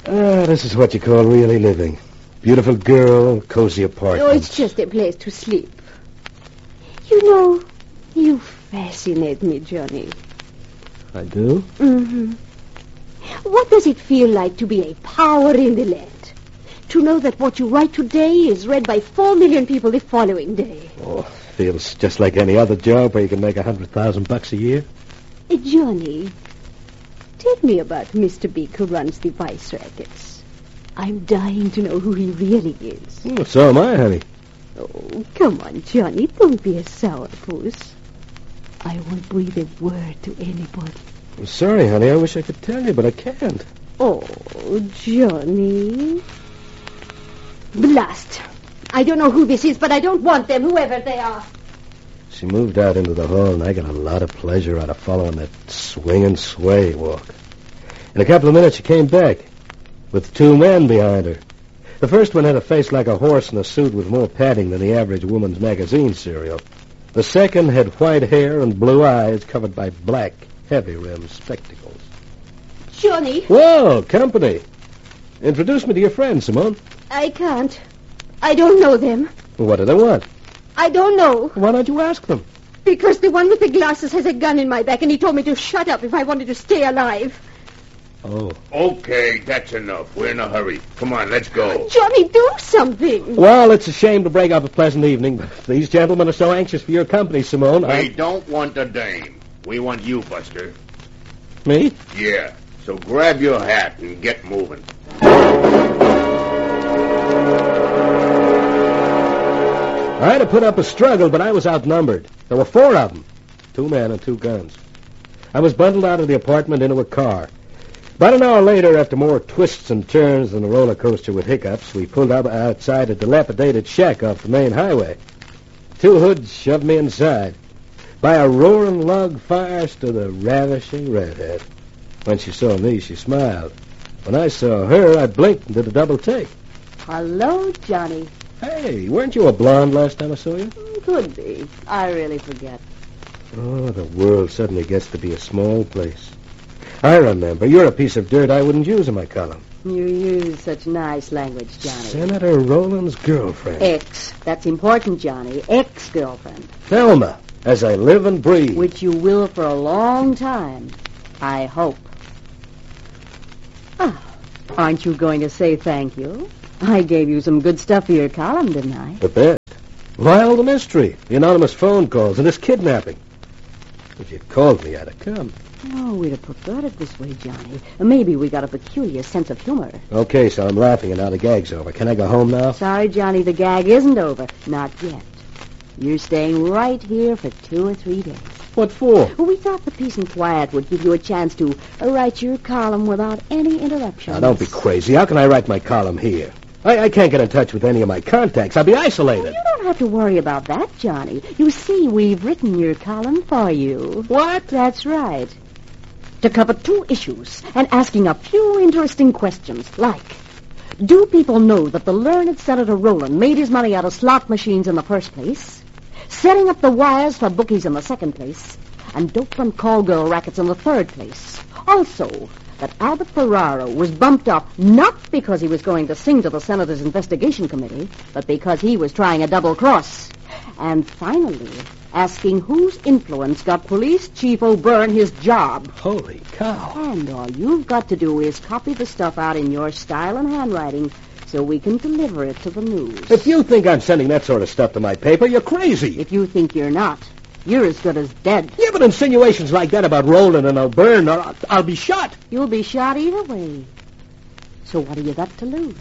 This is what you call really living. Beautiful girl, cozy apartment. Oh, it's just a place to sleep. You know, you fascinate me, Johnny. I do? Mm-hmm. What does it feel like to be a power in the land? To know that what you write today is read by 4 million people the following day. Oh, feels just like any other job where you can make $100,000 a year. Johnny, tell me about Mr. Big who runs the vice rackets. I'm dying to know who he really is. Oh, so am I, honey. Oh, come on, Johnny. Don't be a sourpuss. I won't breathe a word to anybody. I'm sorry, honey. I wish I could tell you, but I can't. Oh, Johnny. Blast. I don't know who this is, but I don't want them, whoever they are. She moved out into the hall, and I got a lot of pleasure out of following that swing and sway walk. In a couple of minutes, she came back with 2 men behind her. The first one had a face like a horse and a suit with more padding than the average woman's magazine serial. The second had white hair and blue eyes covered by black, heavy-rimmed spectacles. Johnny. Whoa, company. Introduce me to your friends, Simone. I can't. I don't know them. What do they want? I don't know. Why don't you ask them? Because the one with the glasses has a gun in my back, and he told me to shut up if I wanted to stay alive. Oh. Okay, that's enough. We're in a hurry. Come on, let's go. Johnny, do something. Well, it's a shame to break up a pleasant evening, but if these gentlemen are so anxious for your company, Simone, We don't want the dame. We want you, Buster. Me? Yeah, so grab your hat and get moving. I had to put up a struggle, but I was outnumbered. There were 4 of them, 2 men and 2 guns. I was bundled out of the apartment into a car. About an hour later, after more twists and turns than a roller coaster with hiccups, we pulled up outside a dilapidated shack off the main highway. 2 hoods shoved me inside. By a roaring log fire stood a ravishing redhead. When she saw me, she smiled. When I saw her, I blinked and did a double take. Hello, Johnny. Hey, weren't you a blonde last time I saw you? Could be. I really forget. Oh, the world suddenly gets to be a small place. I remember. You're a piece of dirt I wouldn't use in my column. You use such nice language, Johnny. Senator Rowland's girlfriend. Ex. That's important, Johnny. Ex-girlfriend. Thelma, as I live and breathe. Which you will for a long time. I hope. Oh, aren't you going to say thank you? I gave you some good stuff for your column, didn't I? The best. Why all the mystery? The anonymous phone calls and this kidnapping. If you'd called me, I'd have come. Oh, we'd have preferred it this way, Johnny. Maybe we got a peculiar sense of humor. Okay, so I'm laughing and now the gag's over. Can I go home now? Sorry, Johnny, the gag isn't over. Not yet. You're staying right here for 2 or 3 days. What for? Well, we thought the peace and quiet would give you a chance to write your column without any interruptions. Now, don't be crazy. How can I write my column here? I can't get in touch with any of my contacts. I'll be isolated. Well, you don't have to worry about that, Johnny. You see, we've written your column for you. What? That's right. To cover 2 issues and asking a few interesting questions, like, do people know that the learned Senator Rowland made his money out of slot machines in the first place, setting up the wires for bookies in the second place, and dope and call girl rackets in the third place? Also, that Albert Ferraro was bumped up not because he was going to sing to the Senator's investigation committee, but because he was trying a double cross. And finally, asking whose influence got Police Chief O'Byrne his job. Holy cow. And all you've got to do is copy the stuff out in your style and handwriting so we can deliver it to the news. If you think I'm sending that sort of stuff to my paper, you're crazy. If you think you're not, you're as good as dead. Yeah, but insinuations like that about Rowland and O'Byrne, I'll be shot. You'll be shot either way. So what have you got to lose?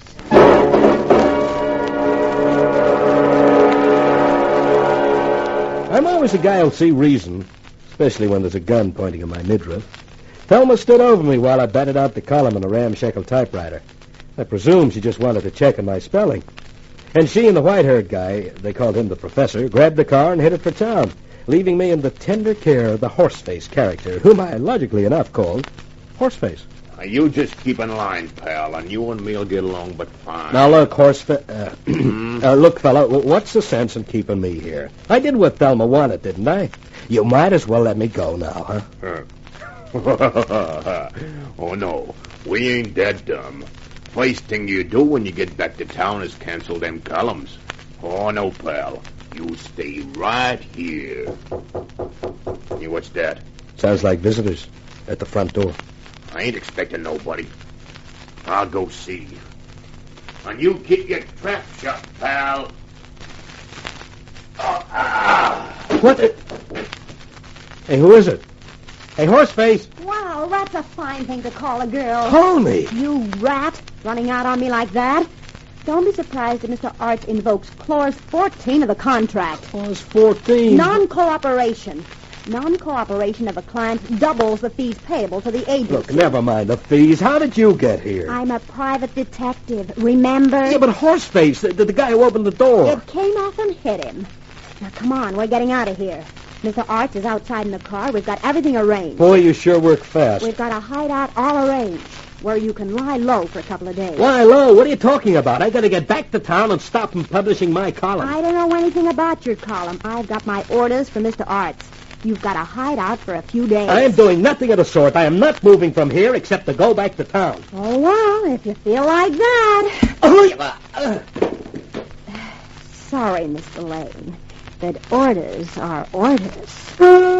I'm always the guy who'll see reason, especially when there's a gun pointing at my midriff. Thelma stood over me while I batted out the column on a ramshackle typewriter. I presume she just wanted to check on my spelling. And she and the white-haired guy, they called him the professor, grabbed the car and headed for town, leaving me in the tender care of the Horseface character, whom I logically enough called Horseface. You just keep in line, pal, and you and me'll get along but fine. Now, look, look, fella, what's the sense in keeping me here? I did what Thelma wanted, didn't I? You might as well let me go now, huh? Oh, no, we ain't that dumb. First thing you do when you get back to town is cancel them columns. Oh, no, pal. You stay right here. Hey, what's that? Sounds like visitors at the front door. I ain't expecting nobody. I'll go see. And you keep your trap shut, pal. What? Hey, who is it? Hey, Horseface! Wow, that's a fine thing to call a girl. Tony! You rat, running out on me like that. Don't be surprised if Mr. Arts invokes Clause 14 of the contract. Clause 14. Non-cooperation. Non-cooperation of a client doubles the fees payable to the agency. Look, never mind the fees. How did you get here? I'm a private detective, remember? Yeah, but Horseface, the guy who opened the door. It came off and hit him. Now, come on, we're getting out of here. Mr. Arts is outside in the car. We've got everything arranged. Boy, you sure work fast. We've got a hideout all arranged, where you can lie low for a couple of days. Lie low? What are you talking about? I gotta get back to town and stop him publishing my column. I don't know anything about your column. I've got my orders from Mr. Arts. You've got a hideout for a few days. I am doing nothing of the sort. I am not moving from here except to go back to town. Oh, well, if you feel like that. Sorry, Mr. Lane, but orders are orders.